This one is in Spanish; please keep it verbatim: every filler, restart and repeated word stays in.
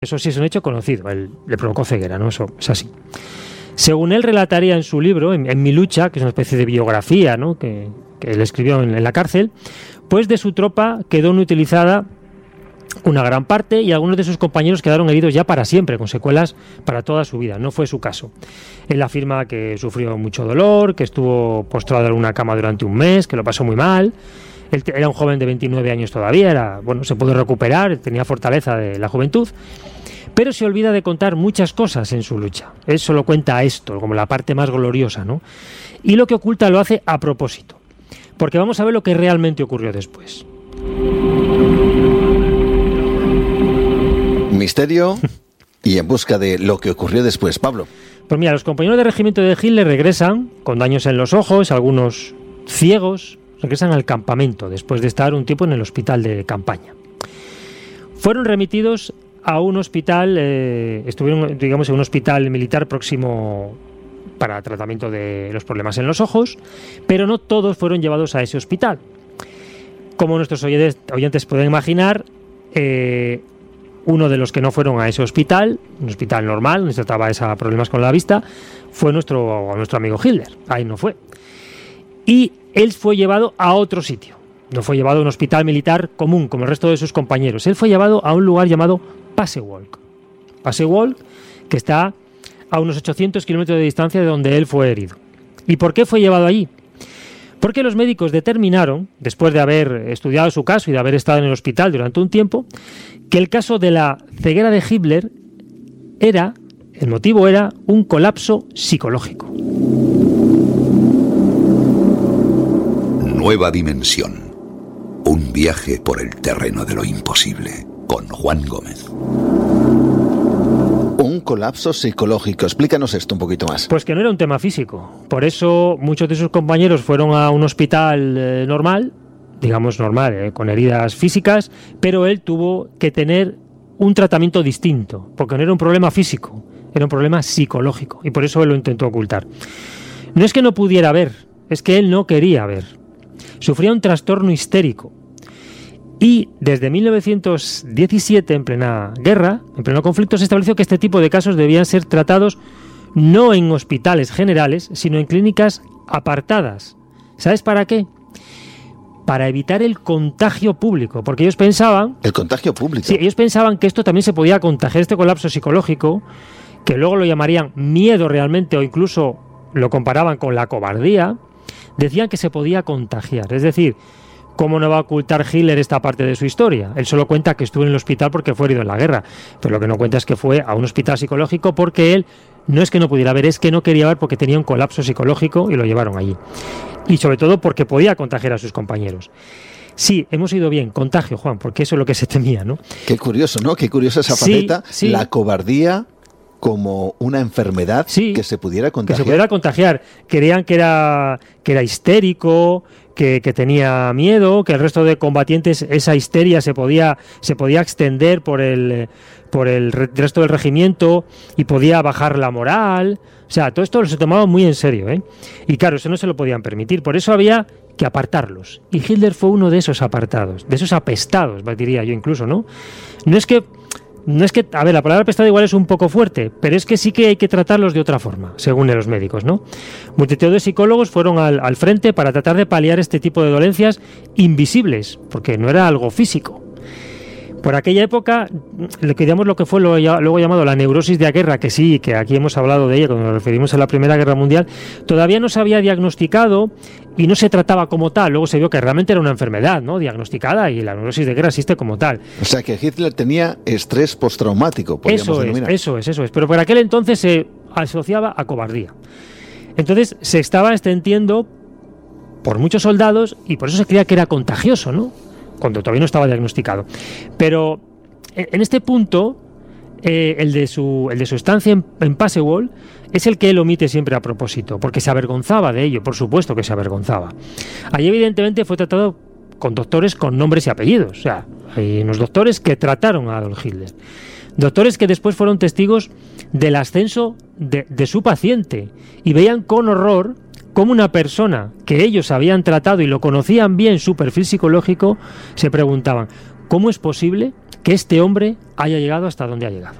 Eso sí es un hecho conocido, él le provocó ceguera, ¿no? Eso es así. Según él relataría en su libro, en, en Mi lucha, que es una especie de biografía, ¿no? que, que él escribió en, en la cárcel, pues de su tropa quedó inutilizada una gran parte y algunos de sus compañeros quedaron heridos ya para siempre, con secuelas para toda su vida. No fue su caso. Él afirma que sufrió mucho dolor, que estuvo postrado en una cama durante un mes, que lo pasó muy mal. Él era un joven de veintinueve años todavía, era, bueno, se pudo recuperar, tenía fortaleza de la juventud, pero se olvida de contar muchas cosas en su lucha. Él solo cuenta esto, como la parte más gloriosa, ¿no? Y lo que oculta lo hace a propósito, porque vamos a ver lo que realmente ocurrió después. Misterio y en busca de lo que ocurrió después. Pablo. Pues mira, los compañeros de regimiento de Hitler regresan con daños en los ojos, algunos ciegos, regresan al campamento después de estar un tiempo en el hospital de campaña. Fueron remitidos a un hospital, eh, estuvieron, digamos, en un hospital militar próximo para tratamiento de los problemas en los ojos, pero no todos fueron llevados a ese hospital. Como nuestros oyentes, oyentes pueden imaginar, eh, uno de los que no fueron a ese hospital, un hospital normal, donde se trataba de problemas con la vista, fue nuestro, nuestro amigo Hitler. Ahí no fue. Y él fue llevado a otro sitio. No fue llevado a un hospital militar común, como el resto de sus compañeros. Él fue llevado a un lugar llamado Pasewalk. Pasewalk, que está a unos ochocientos kilómetros de distancia de donde él fue herido. ¿Y por qué fue llevado allí? Porque los médicos determinaron, después de haber estudiado su caso y de haber estado en el hospital durante un tiempo, que el caso de la ceguera de Hitler era, el motivo era un colapso psicológico. Nueva dimensión. Un viaje por el terreno de lo imposible, con Juan Gómez. Un colapso psicológico. Explícanos esto un poquito más. Pues que no era un tema físico. Por eso muchos de sus compañeros fueron a un hospital eh, normal, digamos normal, eh, con heridas físicas, pero él tuvo que tener un tratamiento distinto, porque no era un problema físico, era un problema psicológico, y por eso él lo intentó ocultar. No es que no pudiera ver, es que él no quería ver. Sufría un trastorno histérico. Y desde mil novecientos diecisiete, en plena guerra, en pleno conflicto, se estableció que este tipo de casos debían ser tratados no en hospitales generales, sino en clínicas apartadas. ¿Sabes para qué? Para evitar el contagio público, porque ellos pensaban... ¿El contagio público? Sí, ellos pensaban que esto también se podía contagiar, este colapso psicológico, que luego lo llamarían miedo realmente, o incluso lo comparaban con la cobardía. Decían que se podía contagiar, es decir... ¿Cómo no va a ocultar Hitler esta parte de su historia? Él solo cuenta que estuvo en el hospital porque fue herido en la guerra, pero lo que no cuenta es que fue a un hospital psicológico porque él no es que no pudiera ver, es que no quería ver porque tenía un colapso psicológico y lo llevaron allí. Y sobre todo porque podía contagiar a sus compañeros. Sí, hemos ido bien, contagio, Juan, porque eso es lo que se temía, ¿no? Qué curioso, ¿no? Qué curiosa esa faceta, sí, sí. La cobardía como una enfermedad sí, que se pudiera contagiar. Que se pudiera contagiar. Creían que era, que era histérico, que, que tenía miedo, que el resto de combatientes, esa histeria se podía, se podía extender por el, por el resto del regimiento y podía bajar la moral. O sea, todo esto lo se tomaba muy en serio, ¿eh? Y claro, eso no se lo podían permitir. Por eso había que apartarlos. Y Hitler fue uno de esos apartados, de esos apestados, diría yo incluso, ¿no? No es que... No es que, a ver, la palabra apestado igual es un poco fuerte, pero es que sí que hay que tratarlos de otra forma, según los médicos, ¿no? Multitud de psicólogos fueron al, al frente para tratar de paliar este tipo de dolencias invisibles, porque no era algo físico. Por aquella época, digamos lo que fue lo, luego llamado la neurosis de la guerra, que sí, que aquí hemos hablado de ella cuando nos referimos a la Primera Guerra Mundial, todavía no se había diagnosticado y no se trataba como tal. Luego se vio que realmente era una enfermedad, ¿no?, diagnosticada, y la neurosis de guerra existe como tal. O sea que Hitler tenía estrés postraumático, podríamos eso denominar. Es, eso es, eso es. Pero por aquel entonces se asociaba a cobardía. Entonces se estaba extendiendo por muchos soldados y por eso se creía que era contagioso, ¿no?, cuando todavía no estaba diagnosticado. Pero en este punto, eh, el, de su, el de su estancia en, en Pasewalk es el que él omite siempre a propósito, porque se avergonzaba de ello, por supuesto que se avergonzaba. Allí evidentemente fue tratado con doctores con nombres y apellidos, o sea, hay unos doctores que trataron a Adolf Hitler, doctores que después fueron testigos del ascenso de, de su paciente y veían con horror cómo una persona que ellos habían tratado y lo conocían bien, su perfil psicológico, se preguntaban, ¿cómo es posible que este hombre haya llegado hasta donde ha llegado.